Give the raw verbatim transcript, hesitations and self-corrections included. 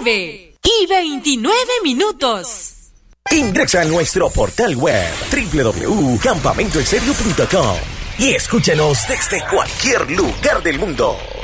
nueve y veintinueve minutos. Ingresa a nuestro portal web doble u doble u doble u punto campamento en serio punto com y escúchanos desde cualquier lugar del mundo.